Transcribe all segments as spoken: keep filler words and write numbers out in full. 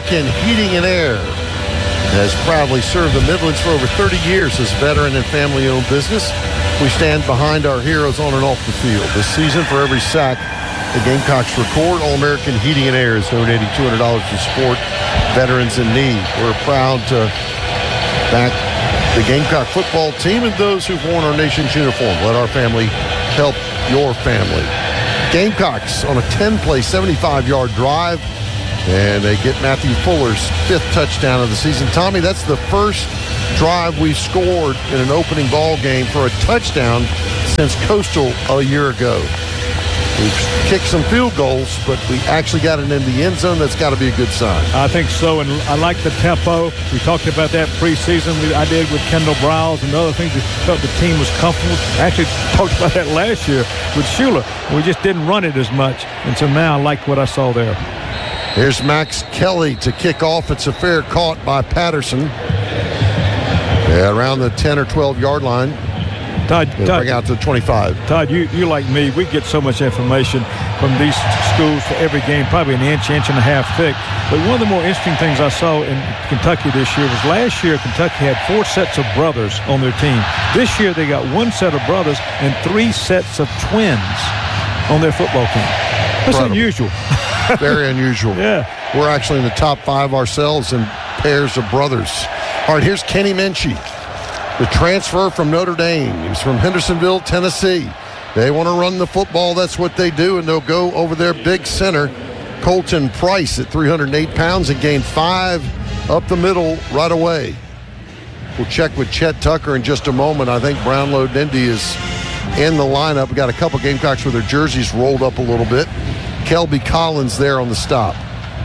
All-American Heating and Air has proudly served the Midlands for over thirty years as veteran and family-owned business. We stand behind our heroes on and off the field. This season, for every sack the Gamecocks record, All-American Heating and Air is donating two hundred dollars to support veterans in need. We're proud to back the Gamecock football team and those who've worn our nation's uniform. Let our family help your family. Gamecocks on a ten-play, seventy-five-yard drive, and they get Matthew Fuller's fifth touchdown of the season. Tommy, that's the first drive we've scored in an opening ball game for a touchdown since Coastal a year ago. We've kicked some field goals, but we actually got it in the end zone. That's got to be a good sign. I think so, and I like the tempo. We talked about that preseason. We, I did with Kendall Browse and other things. We felt the team was comfortable. I actually talked about that last year with Shula. We just didn't run it as much, and so now I like what I saw there. Here's Max Kelly to kick off. It's a fair caught by Patterson. Yeah, around the ten or twelve-yard line. Todd, Todd, bring out to the twenty-five. Todd, you, you like me, we get so much information from these schools for every game, probably an inch, inch and a half thick. But one of the more interesting things I saw in Kentucky this year was last year Kentucky had four sets of brothers on their team. This year they got one set of brothers and three sets of twins on their football team. That's Incredible. Unusual. Very unusual. Yeah. We're actually in the top five ourselves in pairs of brothers. All right, here's Kenny Minchie, the transfer from Notre Dame. He's from Hendersonville, Tennessee. They want to run the football. That's what they do, and they'll go over their big center, Colton Price, at three hundred eight pounds and gain five up the middle right away. We'll check with Chet Tucker in just a moment. I think Brownlow Dindy is in the lineup. We got a couple Gamecocks with their jerseys rolled up a little bit. Kelby Collins there on the stop.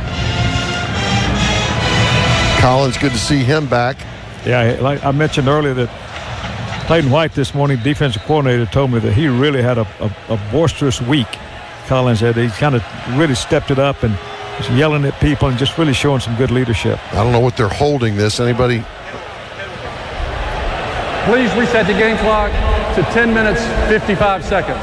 Collins, good to see him back. Yeah, like I mentioned earlier that Clayton White this morning, defensive coordinator, told me that he really had a, a, a boisterous week. Collins had, he kind of really stepped it up and was yelling at people and just really showing some good leadership. I don't know what they're holding this. Anybody? Please reset the game clock to ten minutes, fifty-five seconds.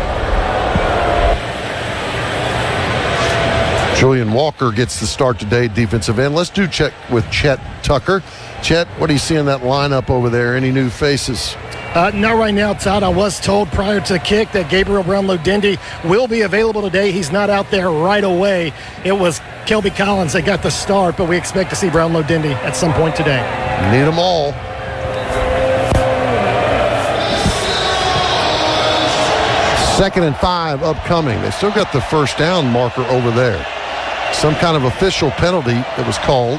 Julian Walker gets the start today, defensive end. Let's do check with Chet Tucker. Chet, what do you see in that lineup over there? Any new faces? Uh, not right now, Todd. I was told prior to the kick that Gabriel Brownlow Dindy will be available today. He's not out there right away. It was Kelby Collins that got the start, but we expect to see Brownlow Dindy at some point today. Need them all. Second and five upcoming. They still got the first down marker over there. Some kind of official penalty that was called.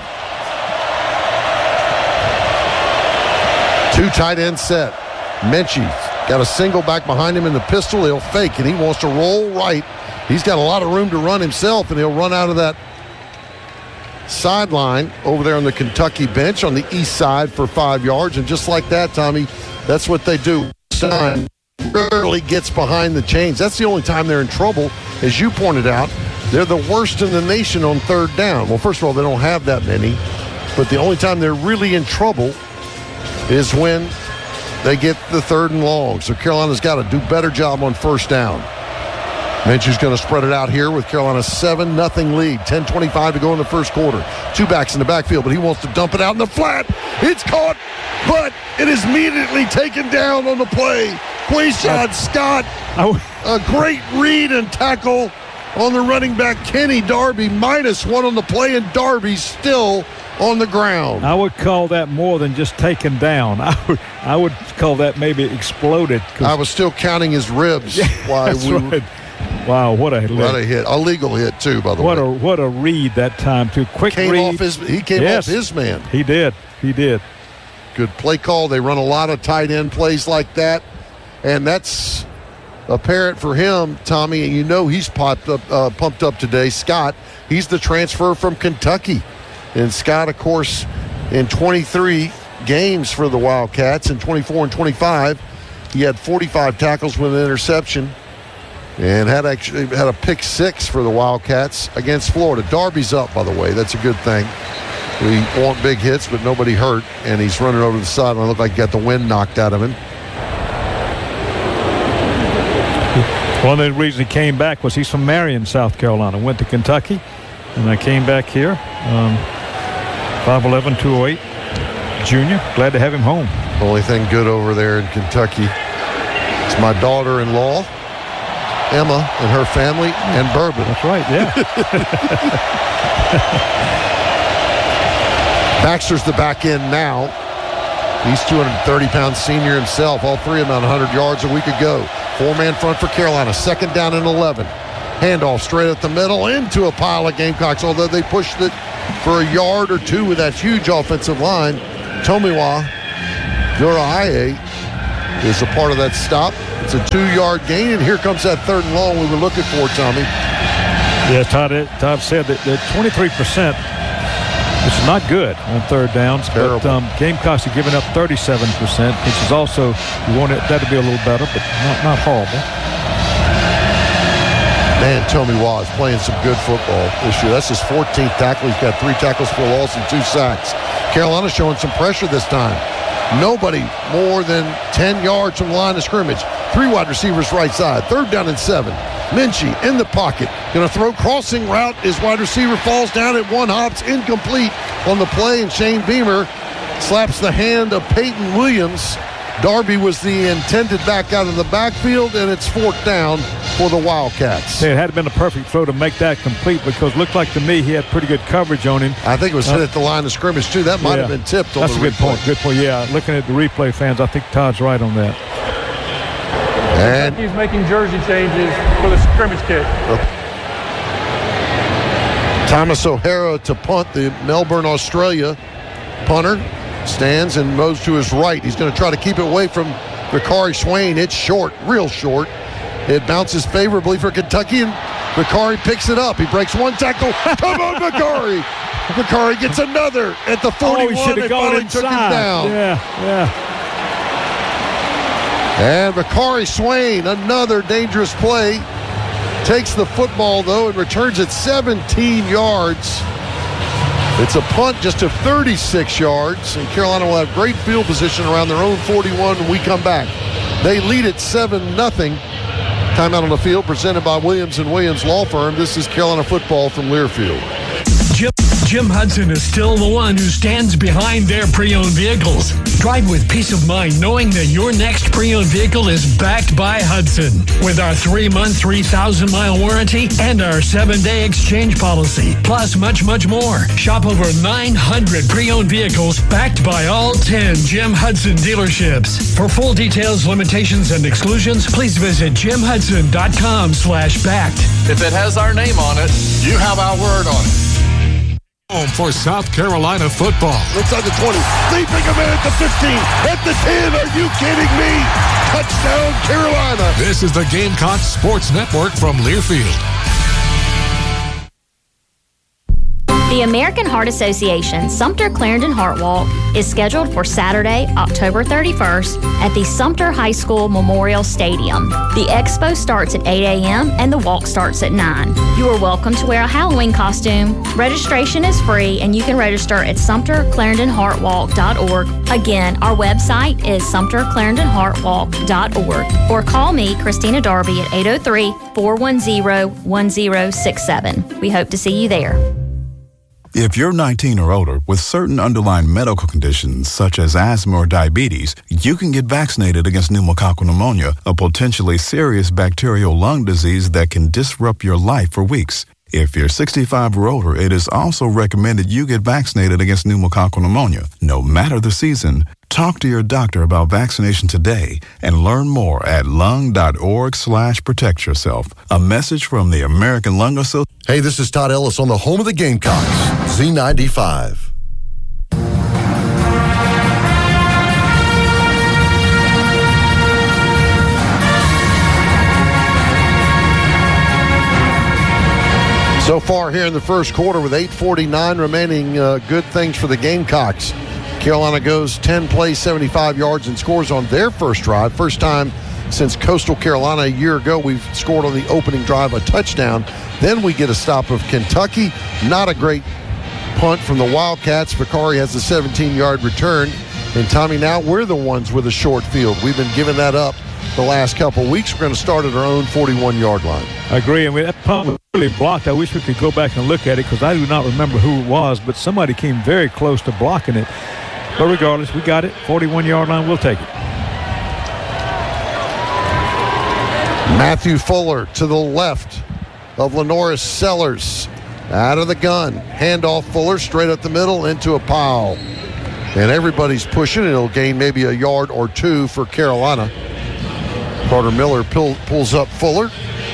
Two tight end set. Minchie's got a single back behind him in the pistol. He'll fake, and he wants to roll right. He's got a lot of room to run himself, and he'll run out of that sideline over there on the Kentucky bench on the east side for five yards. And just like that, Tommy, that's what they do. Stein rarely gets behind the chains. That's the only time they're in trouble. As you pointed out, they're the worst in the nation on third down. Well, first of all, they don't have that many. But the only time they're really in trouble is when they get the third and long. So Carolina's got to do a better job on first down. Minchie's going to spread it out here with Carolina's seven nothing lead. ten twenty-five to go in the first quarter. Two backs in the backfield, but he wants to dump it out in the flat. It's caught, but it is immediately taken down on the play. Quayshon Scott, a great read and tackle on the running back, Kenny Darby, minus one on the play, and Darby's still on the ground. I would call that more than just taken down. I would, I would call that maybe exploded. I was still counting his ribs. Yeah, while that's we right. were, wow, what a what a hit. A legal hit, too, by the what way. A, what a read that time, too. Quick came read. Off his, he came yes, off his man. He did. He did. Good play call. They run a lot of tight end plays like that, and that's apparent for him, Tommy, and you know he's popped up, uh, pumped up today. Scott, he's the transfer from Kentucky. And Scott, of course, in twenty-three games for the Wildcats, in twenty-four and twenty-five, he had forty-five tackles with an interception and had actually had a pick six for the Wildcats against Florida. Darby's up, by the way. That's a good thing. We want big hits, but nobody hurt, and he's running over the sideline. Looked like he got the wind knocked out of him. One of the reasons he came back was he's from Marion, South Carolina. Went to Kentucky, and I came back here. Um, five eleven, two oh eight, junior. Glad to have him home. Only thing good over there in Kentucky. It's my daughter-in-law, Emma, and her family, and bourbon. That's right, yeah. Baxter's the back end now. He's two hundred thirty pound senior himself. All three of them on one hundred yards a week ago. Four-man front for Carolina. Second down and eleven. Handoff straight up the middle into a pile of Gamecocks, although they pushed it for a yard or two with that huge offensive line. Tomiwa Uriahi is a part of that stop. It's a two-yard gain, and here comes that third and long we were looking for, Tommy. Yeah, Todd, Todd said that, that twenty-three percent is not good on third downs. Terrible. But um, Gamecocks are giving up thirty-seven percent, which is also, you want it, that to be a little better, but not, not horrible. Man, Tomiwa is playing some good football this year. That's his fourteenth tackle. He's got three tackles for loss and two sacks. Carolina showing some pressure this time. Nobody more than ten yards from the line of scrimmage. Three wide receivers right side. Third down and seven. Minchie in the pocket. Going to throw crossing route. His wide receiver falls down at one, hops incomplete on the play, and Shane Beamer slaps the hand of Peyton Williams. Darby was the intended back out of the backfield, and it's fourth down for the Wildcats. It had been a perfect throw to make that complete, because it looked like to me he had pretty good coverage on him. I think it was uh, hit at the line of scrimmage, too. That might yeah, have been tipped on That's the a good replay. point. Good point. Yeah, looking at the replay fans, I think Todd's right on that. And He's making jersey changes for the scrimmage kick. Thomas O'Hara to punt. The Melbourne, Australia punter stands and moves to his right. He's going to try to keep it away from Vicari Swain. It's short, real short. It bounces favorably for Kentucky, and Vicari picks it up. He breaks one tackle. Come on, Vicari! Vicari gets another at the forty-one. Oh, he should have and gone finally inside. took him down. Yeah, yeah. And Vicari Swain, another dangerous play, takes the football, though, and returns it seventeen yards. It's a punt just of thirty-six yards, and Carolina will have great field position around their own forty-one when we come back. They lead at seven nothing. Timeout on the field presented by Williams and Williams Law Firm. This is Carolina football from Learfield. Jim, Jim Hudson is still the one who stands behind their pre-owned vehicles. Drive with peace of mind knowing that your next pre-owned vehicle is backed by Hudson. With our three-month, three thousand mile warranty and our seven-day exchange policy, plus much, much more. Shop over nine hundred pre-owned vehicles backed by all ten Jim Hudson dealerships. For full details, limitations, and exclusions, please visit jim hudson dot com slash backed. If it has our name on it, you have our word on it. Home for South Carolina football. Inside the twenty, leaping a man at the fifteen, at the ten. Are you kidding me? Touchdown, Carolina. This is the Gamecock Sports Network from Learfield. The American Heart Association Sumter Clarendon Heart Walk is scheduled for Saturday, October thirty-first at the Sumter High School Memorial Stadium. The expo starts at eight a.m. and the walk starts at nine. You are welcome to wear a Halloween costume. Registration is free, and you can register at sumter clarendon heart walk dot org. Again, our website is sumter clarendon heart walk dot org. Or call me, Christina Darby, at eight oh three, four one zero, one zero six seven. We hope to see you there. If you're nineteen or older with certain underlying medical conditions such as asthma or diabetes, you can get vaccinated against pneumococcal pneumonia, a potentially serious bacterial lung disease that can disrupt your life for weeks. If you're sixty-five or older, it is also recommended you get vaccinated against pneumococcal pneumonia. No matter the season, talk to your doctor about vaccination today and learn more at lung.org slash protect yourself. A message from the American Lung Association. Hey, this is Todd Ellis on the home of the Gamecocks, Z ninety-five. So far here in the first quarter with eight forty-nine remaining, uh, good things for the Gamecocks. Carolina goes ten plays, seventy-five yards, and scores on their first drive. First time since Coastal Carolina a year ago we've scored on the opening drive a touchdown. Then we get a stop of Kentucky. Not a great punt from the Wildcats. Vicari has a seventeen-yard return. And, Tommy, now we're the ones with a short field. We've been giving that up the last couple of weeks. We're going to start at our own forty-one-yard line. I agree. I mean, that punt was really blocked. I wish we could go back and look at it because I do not remember who it was, but somebody came very close to blocking it. But regardless, we got it. forty-one-yard line, we'll take it. Matthew Fuller to the left of Lenoris Sellers. Out of the gun. Handoff Fuller straight up the middle into a pile. And everybody's pushing. It'll gain maybe a yard or two for Carolina. Carter Miller pull, pulls up Fuller.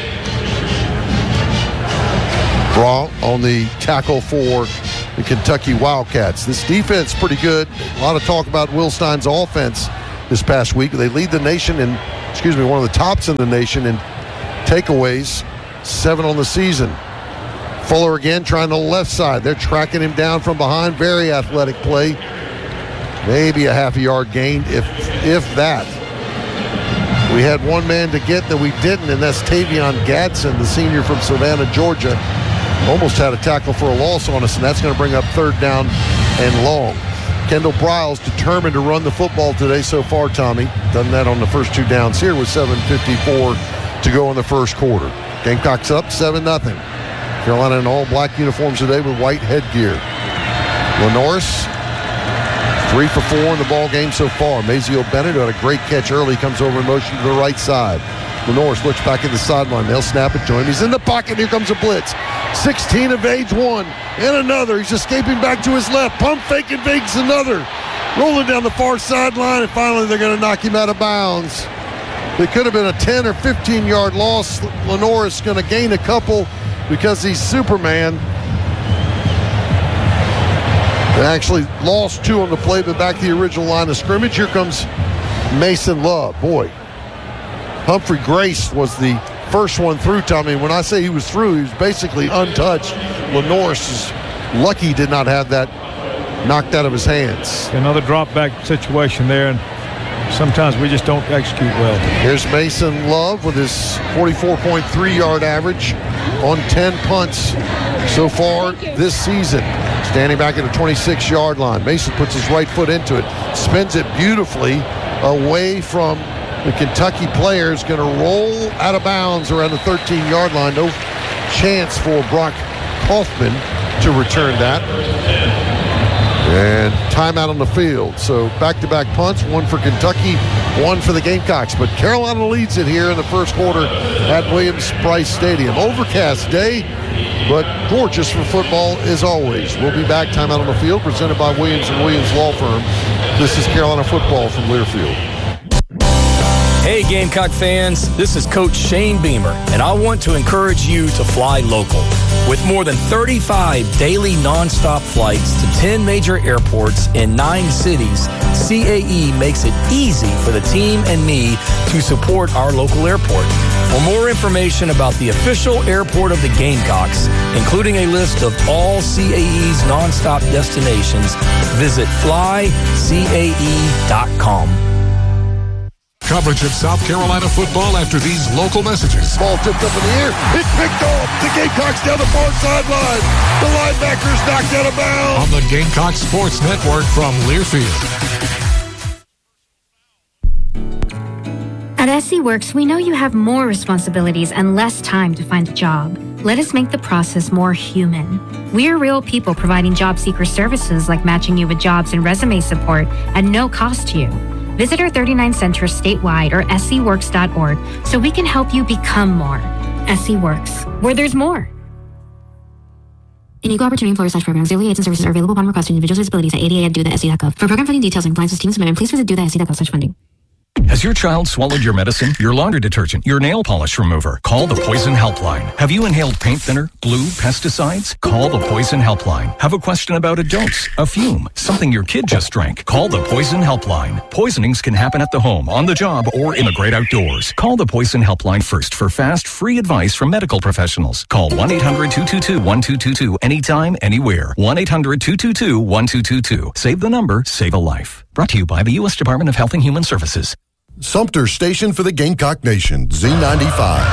Brawl on the tackle for the Kentucky Wildcats. This defense pretty good. A lot of talk about Will Stein's offense this past week. They lead the nation in, excuse me, one of the tops in the nation in takeaways, seven on the season. Fuller again trying the left side. They're tracking him down from behind. Very athletic play. Maybe a half a yard gained, if if that. We had one man to get that we didn't, and that's Tavion Gadsden, the senior from Savannah, Georgia. Almost had a tackle for a loss on us, and that's going to bring up third down and long. Kendall Briles determined to run the football today so far, Tommy. Done that on the first two downs here with seven fifty-four to go in the first quarter. Gamecocks up seven nothing. Carolina in all black uniforms today with white headgear. Lenoris, three for four in the ball game so far. Mazio Bennett, who had a great catch early, comes over in motion to the right side. Lenoris looks back at the sideline. They'll snap it to him. He's in the pocket. Here comes a blitz. sixteen evades one and another. He's escaping back to his left. Pump fake evades another. Rolling down the far sideline, and finally they're going to knock him out of bounds. It could have been a ten or fifteen-yard loss. Lenoris going to gain a couple because he's Superman. They actually lost two on the play, but back to the original line of scrimmage. Here comes Mason Love. Boy, Humphrey Grace was the first one through, Tommy. When I say he was through, he was basically untouched. Lenoris is lucky he did not have that knocked out of his hands. Another drop-back situation there, and sometimes we just don't execute well. Here's Mason Love with his forty-four point three yard average on ten punts so far this season. Standing back at the twenty-six yard line. Mason puts his right foot into it, spins it beautifully away from the Kentucky players. Going to roll out of bounds around the thirteen yard line. No chance for Brock Kaufman to return that. And timeout on the field. So back-to-back punts, one for Kentucky, one for the Gamecocks. But Carolina leads it here in the first quarter at Williams-Brice Stadium. Overcast day, but gorgeous for football as always. We'll be back. Timeout on the field presented by Williams and Williams Law Firm. This is Carolina football from Learfield. Hey Gamecock fans, this is Coach Shane Beamer, and I want to encourage you to fly local. With more than thirty-five daily nonstop flights to ten major airports in nine cities, C A E makes it easy for the team and me to support our local airport. For more information about the official airport of the Gamecocks, including a list of all C A E's nonstop destinations, visit fly C A E dot com. Coverage of South Carolina football after these local messages. Ball tipped up in the air. It's picked off. The Gamecocks down the far sideline. The linebackers knocked out of bounds. On the Gamecock Sports Network from Learfield. At S C Works, we know you have more responsibilities and less time to find a job. Let us make the process more human. We are real people providing job seeker services like matching you with jobs and resume support at no cost to you. Visit our thirty-nine centers statewide or S C works dot org so we can help you become more. S C Works, where there's more. In equal opportunity employer slash programs, daily aids and services are available upon request to individuals with disabilities at A D A at do the S C dot gov. For program funding details and compliance with student submission, please visit do the S C dot gov slash funding. Has your child swallowed your medicine, your laundry detergent, your nail polish remover? Call the Poison Helpline. Have you inhaled paint thinner, glue, pesticides? Call the Poison Helpline. Have a question about a dose, a fume, something your kid just drank? Call the Poison Helpline. Poisonings can happen at the home, on the job, or in the great outdoors. Call the Poison Helpline first for fast, free advice from medical professionals. Call one eight hundred two two two one two two two anytime, anywhere. one eight hundred two two two one two two two. Save the number, save a life. Brought to you by the U S Department of Health and Human Services. Sumter Station for the Gamecock Nation, Z ninety-five.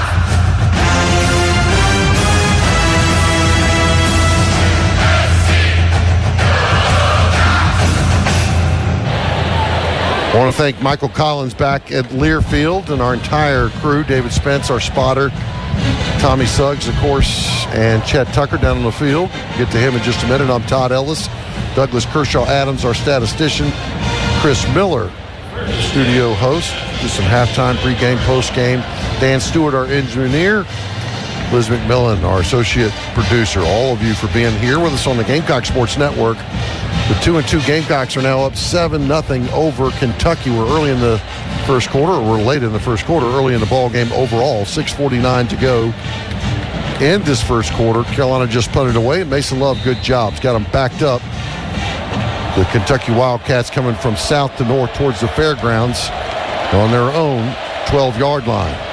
I want to thank Michael Collins back at Learfield and our entire crew, David Spence, our spotter, Tommy Suggs, of course, and Chet Tucker down on the field. Get to him in just a minute. I'm Todd Ellis. Douglas Kershaw Adams, our statistician. Chris Miller, studio host. Do some halftime, pregame, postgame. Dan Stewart, our engineer. Liz McMillan, our associate producer. All of you for being here with us on the Gamecock Sports Network. The two and two Gamecocks are now up seven nothing over Kentucky. We're early in the first quarter, or we're late in the first quarter, early in the ball game overall. six forty-nine to go in this first quarter. Carolina just punted away, and Mason Love, good jobs. Got them backed up. The Kentucky Wildcats coming from south to north towards the fairgrounds on their own twelve-yard line.